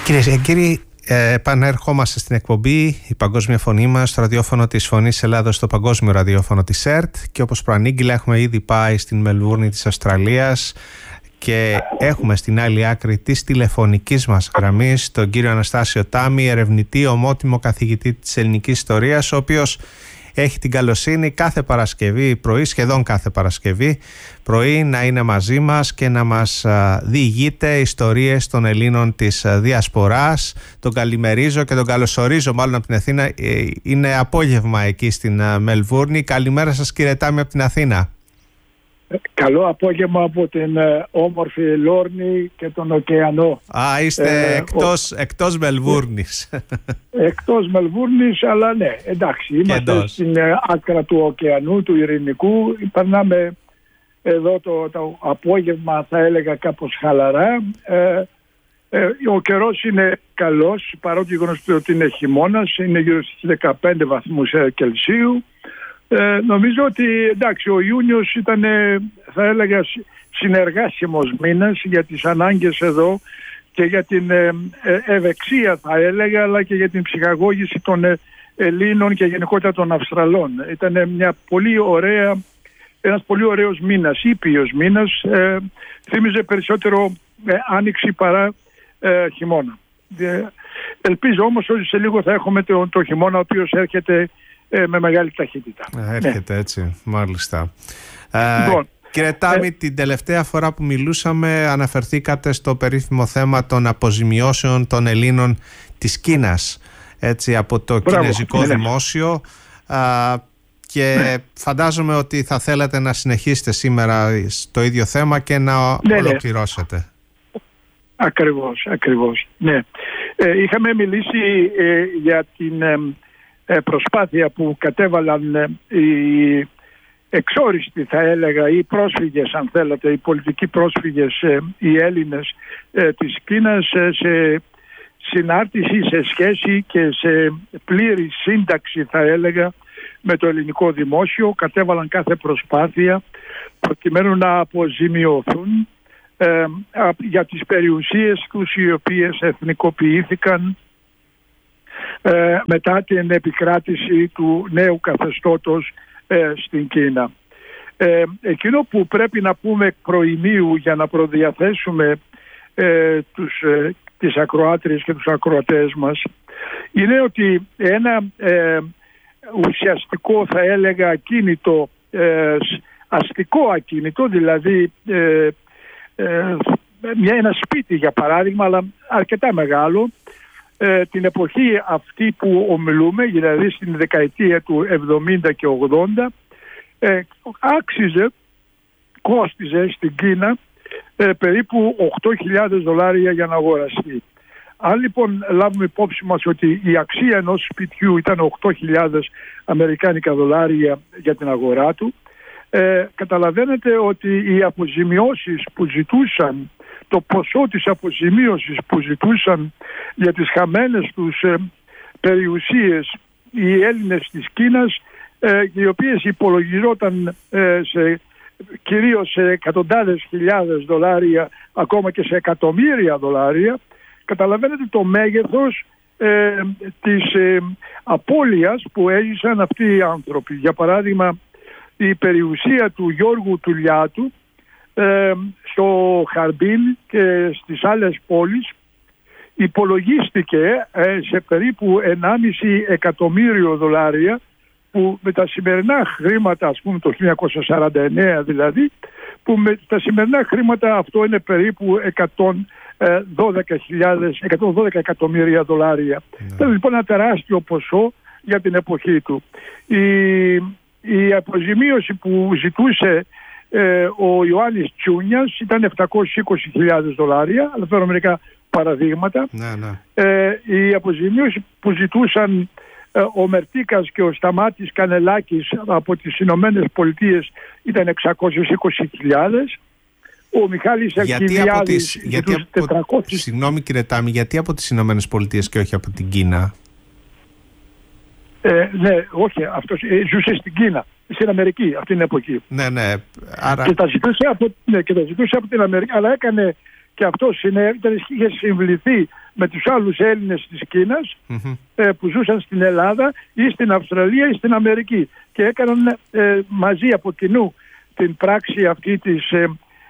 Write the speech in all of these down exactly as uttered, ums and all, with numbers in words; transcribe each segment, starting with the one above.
Κυρίες και κύριοι, ε, επανέρχομαστε στην εκπομπή «Η Παγκόσμια Φωνή μας» στο ραδιόφωνο της Φωνής Ελλάδος, στο παγκόσμιο ραδιόφωνο της ΕΡΤ, και όπως προανήγγειλα έχουμε ήδη πάει στην Μελβούρνη της Αυστραλίας και έχουμε στην άλλη άκρη της τηλεφωνικής μας γραμμής τον κύριο Αναστάσιο Τάμι, ερευνητή, ομότιμο καθηγητή της ελληνικής ιστορίας, ο οποίος έχει την καλοσύνη κάθε Παρασκευή πρωί, σχεδόν κάθε Παρασκευή πρωί, να είναι μαζί μας και να μας διηγείται ιστορίες των Ελλήνων της Διασποράς. Τον καλημερίζω και τον καλωσορίζω μάλλον από την Αθήνα. Είναι απόγευμα εκεί στην Μελβούρνη. Καλημέρα σας, κύριε Τάμι, από την Αθήνα. Καλό απόγευμα από την ε, όμορφη Λόρνη και τον ωκεανό. Α, είστε ε, εκτός, ο... εκτός Μελβούρνης. Εκτός Μελβούρνης, αλλά ναι, εντάξει, είμαστε εντός. Στην ε, άκρα του ωκεανού, του Ειρηνικού. Περνάμε εδώ το, το απόγευμα, θα έλεγα, κάπως χαλαρά. Ε, ε, ο καιρός είναι καλός, παρότι γνωστό ότι είναι χειμώνας, είναι γύρω στις δεκαπέντε βαθμούς Κελσίου. Ε, νομίζω ότι εντάξει, ο Ιούνιος ήταν, θα έλεγα, συνεργάσιμος μήνας για τις ανάγκες εδώ και για την ε, ευεξία, θα έλεγα, αλλά και για την ψυχαγώγηση των ε, Ελλήνων και γενικότερα των Αυστραλών. Ήταν μια πολύ ωραία, ένας πολύ ωραίος μήνας, ήπιος μήνας, ε, θύμιζε περισσότερο ε, άνοιξη παρά ε, χειμώνα. Ε, ελπίζω όμως ότι σε λίγο θα έχουμε το, το χειμώνα, ο οποίος έρχεται Ε, με μεγάλη ταχύτητα. Έρχεται, ναι. Έτσι, μάλιστα. Λοιπόν, ε, κύριε Τάμι, ε, την τελευταία φορά που μιλούσαμε αναφερθήκατε στο περίφημο θέμα των αποζημιώσεων των Ελλήνων της Κίνας, έτσι, από το μπράβο, κινέζικο ναι, δημόσιο, α, και ναι. φαντάζομαι ότι θα θέλατε να συνεχίσετε σήμερα στο ίδιο θέμα και να ναι, ολοκληρώσετε. Ναι. Ακριβώς, ακριβώς. Ναι. Ε, είχαμε μιλήσει ε, για την ε, προσπάθεια που κατέβαλαν οι εξόριστοι, θα έλεγα, οι πρόσφυγες, αν θέλετε, οι πολιτικοί πρόσφυγες, οι Έλληνες της Κίνας, σε συνάρτηση, σε σχέση και σε πλήρη σύνταξη, θα έλεγα, με το ελληνικό δημόσιο. Κατέβαλαν κάθε προσπάθεια προκειμένου να αποζημιωθούν ε, για τις περιουσίες τους, οι οποίες εθνικοποιήθηκαν Ε, μετά την επικράτηση του νέου καθεστώτος ε, στην Κίνα. Ε, εκείνο που πρέπει να πούμε εκ προημίου για να προδιαθέσουμε ε, τους, ε, τις ακροάτριες και τους ακροατές μας είναι ότι ένα ε, ουσιαστικό, θα έλεγα, ακίνητο, ε, αστικό ακίνητο, δηλαδή ε, ε, μια, ένα σπίτι για παράδειγμα, αλλά αρκετά μεγάλο, την εποχή αυτή που ομιλούμε, δηλαδή στην δεκαετία του εβδομήντα και ογδόντα, ε, άξιζε, κόστιζε στην Κίνα ε, περίπου οκτώ χιλιάδες δολάρια για να αγοραστεί. Αν λοιπόν λάβουμε υπόψη μας ότι η αξία ενός σπιτιού ήταν οκτώ χιλιάδες αμερικάνικα δολάρια για την αγορά του, ε, καταλαβαίνετε ότι οι αποζημιώσεις που ζητούσαν, το ποσό της αποζημίωσης που ζητούσαν για τις χαμένες τους ε, περιουσίες οι Έλληνες της Κίνας, ε, οι οποίες υπολογιζόταν ε, σε, κυρίως σε εκατοντάδες χιλιάδες δολάρια, ακόμα και σε εκατομμύρια δολάρια, καταλαβαίνετε το μέγεθος ε, της ε, απώλειας που έζησαν αυτοί οι άνθρωποι. Για παράδειγμα, η περιουσία του Γιώργου Τουλιάτου Ε, στο Χαρμπίν και στις άλλες πόλεις υπολογίστηκε ε, σε περίπου ενάμιση εκατομμύριο δολάρια, που με τα σημερινά χρήματα, ας πούμε το χίλια εννιακόσια σαράντα εννέα δηλαδή, που με τα σημερινά χρήματα αυτό είναι περίπου εκατόν δώδεκα χιλιάδες, εκατόν δώδεκα εκατομμύρια δολάρια. Είναι mm. λοιπόν ένα τεράστιο ποσό για την εποχή του. Η, η αποζημίωση που ζητούσε Ε, ο Ιωάννης Τσούνιας ήταν επτακόσιες είκοσι χιλιάδες δολάρια, αλλά φέρω μερικά παραδείγματα. Ναι, ναι. Ε, η αποζημίωση που ζητούσαν ε, ο Μερτίκας και ο Σταμάτης Κανελάκης από τις Ηνωμένες Πολιτείες ήταν εξακόσιες είκοσι χιλιάδες. Ο Μιχάλης Αλκιβιάδης ζητούσε τετρακόσιες. Συγγνώμη κύριε Τάμι, γιατί από τις Ηνωμένες Πολιτείες και όχι από την Κίνα? Ε, ναι, όχι, αυτός ε, ζούσε στην Κίνα, στην Αμερική αυτή την εποχή. Ναι, ναι. Άρα... Και, τα ζητούσε από, ναι, και τα ζητούσε από την Αμερική, αλλά έκανε και αυτό συνέβη, είχε συμβληθεί με τους άλλους Έλληνες της Κίνας mm-hmm. ε, που ζούσαν στην Ελλάδα ή στην Αυστραλία ή στην Αμερική και έκαναν ε, μαζί από κοινού την πράξη αυτή της ε,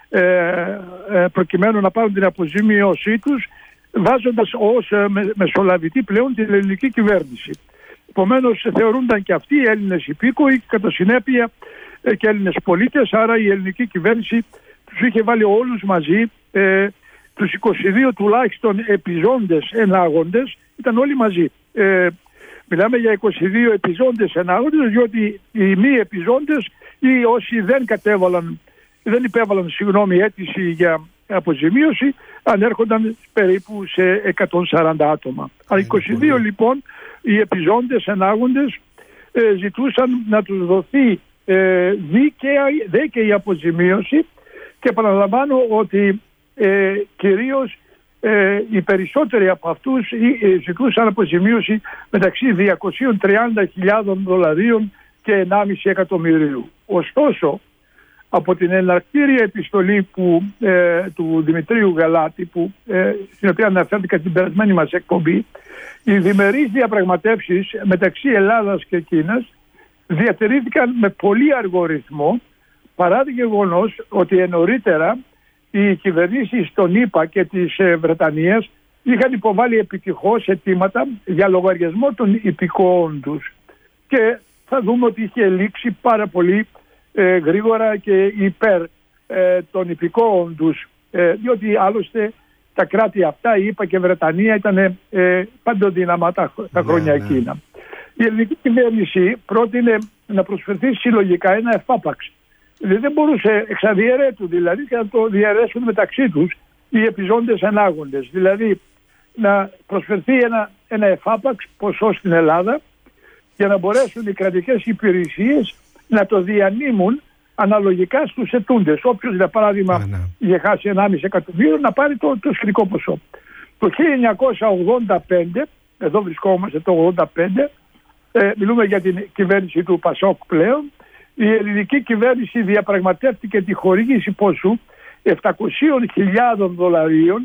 ε, ε, προκειμένου να πάρουν την αποζημίωσή τους, βάζοντας ως ε, με, μεσολαβητή πλέον την ελληνική κυβέρνηση. Επομένως θεωρούνταν και αυτοί οι Έλληνες υπήκοοι και κατά συνέπεια ε, και Έλληνες πολίτες, άρα η ελληνική κυβέρνηση τους είχε βάλει όλους μαζί, ε, τους είκοσι δύο τουλάχιστον επιζώντες ενάγοντες ήταν όλοι μαζί. Ε, μιλάμε για είκοσι δύο επιζώντες ενάγοντες, διότι οι μη επιζώντες ή όσοι δεν κατέβαλαν, δεν υπέβαλαν συγγνώμη αίτηση για αποζημίωση ανέρχονταν περίπου σε εκατόν σαράντα άτομα. Αλλά είκοσι δύο λοιπόν οι επιζώντες ενάγοντες ε, ζητούσαν να τους δοθεί ε, δίκαια, δίκαιη αποζημίωση και επαναλαμβάνω ότι ε, κυρίως ε, οι περισσότεροι από αυτούς ε, ζητούσαν αποζημίωση μεταξύ διακόσιες τριάντα χιλιάδες δολαρίων και ενάμιση εκατομμυρίου. Ωστόσο, από την εναρκτήρια επιστολή που, ε, του Δημητρίου Γαλάτη, που, ε, στην οποία αναφέρθηκα την περασμένη μας εκπομπή, οι διμερείς διαπραγματεύσεις μεταξύ Ελλάδας και Κίνας διατηρήθηκαν με πολύ αργό ρυθμό, παρά το γεγονός ότι νωρίτερα οι κυβερνήσεις των ΗΠΑ και της ε, Βρετανίας είχαν υποβάλει επιτυχώς αιτήματα για λογαριασμό των υπηκόων τους. Και θα δούμε ότι είχε λήξει πάρα πολύ ε, γρήγορα και υπέρ ε, των υπηκόων τους, ε, διότι άλλωστε τα κράτη αυτά, η ΗΠΑ και η Βρετανία, ήταν ε, παντοδύναμα τα, τα χρόνια ναι, εκείνα. Ναι. Η ελληνική κυβέρνηση πρότεινε να προσφερθεί συλλογικά ένα εφάπαξ. Δεν μπορούσε εξ αδιαιρέτου δηλαδή και να το διαιρέσουν μεταξύ τους οι επιζώντες ενάγοντες. Δηλαδή να προσφερθεί ένα, ένα εφάπαξ ποσό στην Ελλάδα για να μπορέσουν οι κρατικές υπηρεσίες να το διανύμουν αναλογικά στους ετούντες. Όποιος για παράδειγμα είχε χάσει ενάμιση εκατομμύριο να πάρει το, το σχετικό ποσό. Το χίλια εννιακόσια ογδόντα πέντε, εδώ βρισκόμαστε το ογδόντα πέντε, ε, μιλούμε για την κυβέρνηση του Πασόκ πλέον, η ελληνική κυβέρνηση διαπραγματεύτηκε τη χορήγηση ποσού επτακόσιες χιλιάδες δολαρίων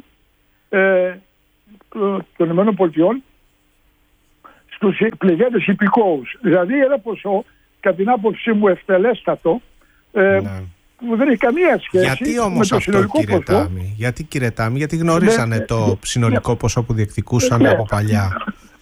ε, των ΗΠΑ στους πληγέντες υπηκόους. Δηλαδή ένα ποσό, κατά την άποψή μου ευτελέστατο, ε, ναι. που δεν έχει καμία σχέση γιατί όμως με το αυτό, συνολικό κύριε ποσό. Τάμι, γιατί κύριε Τάμι, γιατί γνωρίζανε ναι, το συνολικό ναι, ποσό που διεκδικούσαν ναι, από παλιά.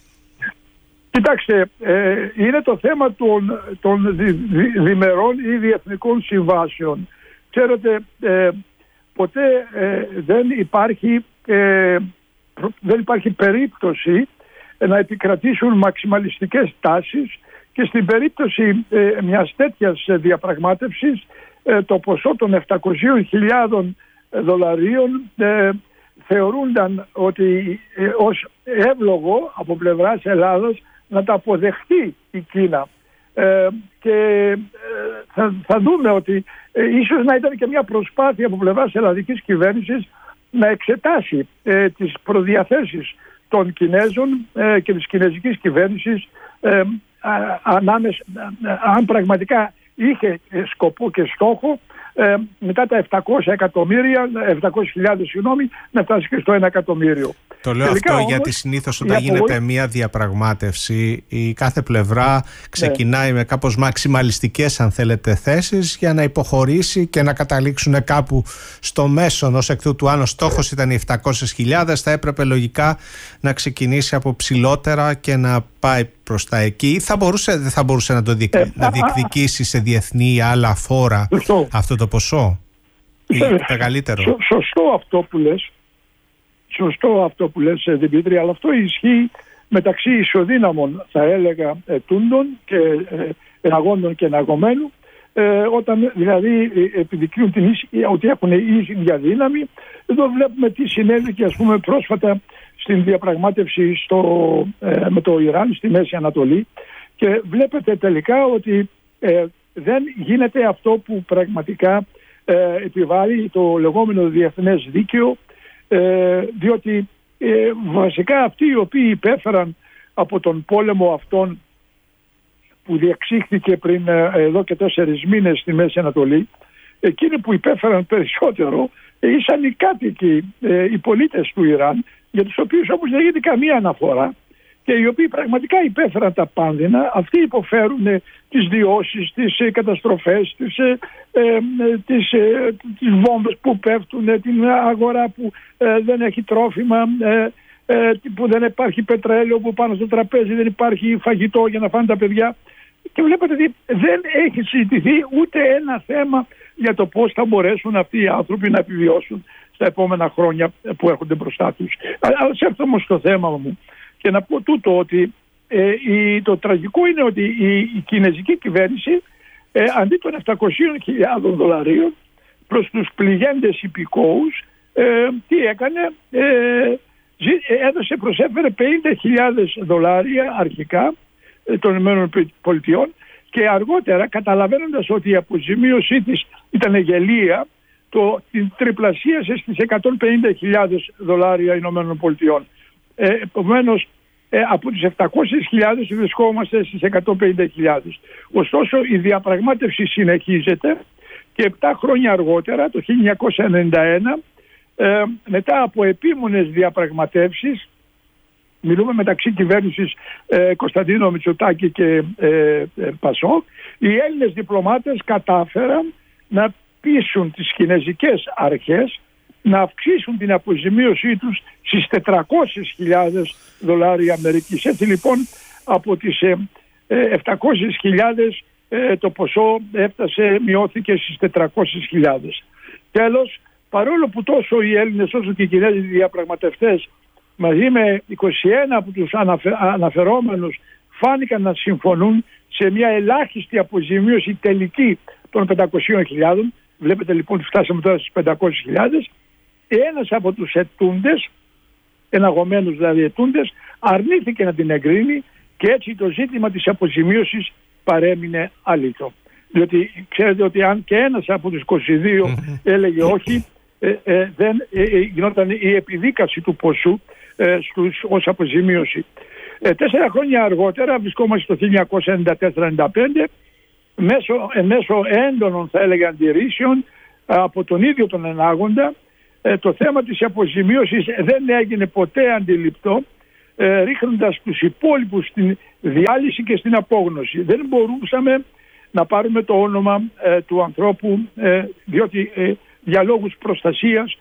Κοιτάξτε, ε, είναι το θέμα των, των δι, δι, διμερών ή διεθνικών συμβάσεων. Ξέρετε, ε, ποτέ ε, δεν, υπάρχει, ε, δεν υπάρχει περίπτωση να επικρατήσουν μαξιμαλιστικές τάσεις και στην περίπτωση ε, μιας τέτοιας διαπραγμάτευσης ε, το ποσό των επτακόσιες χιλιάδες δολαρίων ε, θεωρούνταν ότι ε, ως εύλογο από πλευράς Ελλάδος να τα αποδεχτεί η Κίνα. Ε, και ε, θα, θα δούμε ότι ε, ίσως να ήταν και μια προσπάθεια από πλευράς ελλαδικής κυβέρνησης να εξετάσει ε, τις προδιαθέσεις των Κινέζων ε, και της κινέζικης κυβέρνησης ε, α, ανάμεσα, α, αν πραγματικά είχε σκοπό και στόχο ε, μετά τα επτακόσια εκατομμύρια, επτακόσιες χιλιάδες συγγνώμη, να φτάσει και στο ένα εκατομμύριο. Το λέω τελικά, αυτό όμως, γιατί συνήθως όταν γίνεται πολύ... μια διαπραγμάτευση η κάθε πλευρά ξεκινάει ναι. με κάπως μαξιμαλιστικές αν θέλετε θέσεις για να υποχωρήσει και να καταλήξουν κάπου στο μέσον. Ως εκ τούτου, αν ο στόχος ήταν οι επτακόσιες χιλιάδες, θα έπρεπε λογικά να ξεκινήσει από ψηλότερα και να πάει προς τα εκεί. Θα μπορούσε, δεν θα μπορούσε να το διεκ... ε, να διεκδικήσει σε διεθνή ή άλλα φόρα σωστό. Αυτό το ποσό ή μεγαλύτερο. Σω, σωστό αυτό που λες. Σωστό αυτό που λες Δημήτρη, αλλά αυτό ισχύει μεταξύ ισοδύναμων θα έλεγα ετούντων και ε, εναγόντων και εναγωμένου, ε, όταν δηλαδή επιδεικνύουν την ίση, ότι έχουν ίδια δύναμη. Εδώ βλέπουμε τι συνέβη και ας πούμε πρόσφατα στην διαπραγμάτευση στο, ε, με το Ιράν στη Μέση Ανατολή και βλέπετε τελικά ότι ε, δεν γίνεται αυτό που πραγματικά ε, επιβάλλει το λεγόμενο διεθνές δίκαιο, ε, διότι ε, βασικά αυτοί οι οποίοι υπέφεραν από τον πόλεμο αυτόν που διεξήχθηκε πριν ε, εδώ και τέσσερις μήνες στη Μέση Ανατολή, εκείνοι που υπέφεραν περισσότερο ήσαν οι κάτοικοι, οι πολίτες του Ιράν, για τους οποίους όμως δεν γίνεται καμία αναφορά και οι οποίοι πραγματικά υπέφεραν τα πάνδυνα. Αυτοί υποφέρουν τις διώσεις, τις καταστροφές, τις, ε, ε, τις, ε, τις βόμβες που πέφτουν, την αγορά που ε, δεν έχει τρόφιμα, ε, ε, που δεν υπάρχει πετρέλαιο, που πάνω στο τραπέζι δεν υπάρχει φαγητό για να φάνε τα παιδιά. Και βλέπετε ότι δεν έχει συζητηθεί ούτε ένα θέμα για το πώς θα μπορέσουν αυτοί οι άνθρωποι να επιβιώσουν στα επόμενα χρόνια που έρχονται μπροστά τους. Αλλά σε αυτό όμως το θέμα μου και να πω τούτο, ότι ε, η, το τραγικό είναι ότι η, η κινέζικη κυβέρνηση ε, αντί των επτακόσιες χιλιάδες δολαρίων προς τους πληγέντες υπηκόους, ε, τι έκανε, ε, έδωσε, προσέφερε πενήντα χιλιάδες δολάρια αρχικά ε, των ΗΠΑ και αργότερα, καταλαβαίνοντας ότι η αποζημίωσή της ήταν γελία, το, την τριπλασίασε στις εκατόν πενήντα χιλιάδες δολάρια ΗΠΑ. Ε, επομένως, ε, από τις επτακόσιες χιλιάδες βρισκόμαστε στις εκατόν πενήντα χιλιάδες. Ωστόσο, η διαπραγμάτευση συνεχίζεται και επτά χρόνια αργότερα, το χίλια εννιακόσια ενενήντα ένα, ε, μετά από επίμονες διαπραγματεύσεις, μιλούμε μεταξύ κυβέρνησης ε, Κωνσταντίνο Μητσοτάκη και ε, ε, Πασόκ, οι Έλληνες διπλωμάτες κατάφεραν να πείσουν τις κινέζικες αρχές να αυξήσουν την αποζημίωσή τους στις τετρακόσιες χιλιάδες δολάρια Αμερικής. Έτσι λοιπόν από τις ε, ε, επτακόσιες χιλιάδες ε, το ποσό έφτασε, μειώθηκε στις τετρακόσιες χιλιάδες. Τέλος, παρόλο που τόσο οι Έλληνες όσο και οι Κινέζοι διαπραγματευτές μαζί με είκοσι ένα από τους αναφε, αναφερόμενους φάνηκαν να συμφωνούν σε μια ελάχιστη αποζημίωση τελική των πεντακόσιες χιλιάδες, βλέπετε λοιπόν ότι φτάσαμε τώρα στις πεντακόσιες χιλιάδες, ένας από τους ετούντες, εναγωμένους δηλαδή ετούντες, αρνήθηκε να την εγκρίνει και έτσι το ζήτημα της αποζημίωσης παρέμεινε αλήτο. Διότι ξέρετε ότι αν και ένας από τους είκοσι δύο έλεγε όχι, ε, ε, δεν ε, ε, γινόταν η επιδίκαση του ποσού ε, στους, ως αποζημίωση. Ε, τέσσερα χρόνια αργότερα, βρισκόμαστε στο χίλια εννιακόσια ενενήντα τέσσερα ενενήντα πέντε, μέσω, ε, μέσω έντονων θα έλεγα αντιρρήσεων από τον ίδιο τον ενάγοντα, ε, το θέμα της αποζημίωσης δεν έγινε ποτέ αντιληπτό, ε, ρίχνοντας τους υπόλοιπους στην διάλυση και στην απόγνωση. Δεν μπορούσαμε να πάρουμε το όνομα ε, του ανθρώπου, ε, διότι ε, για λόγους προστασίας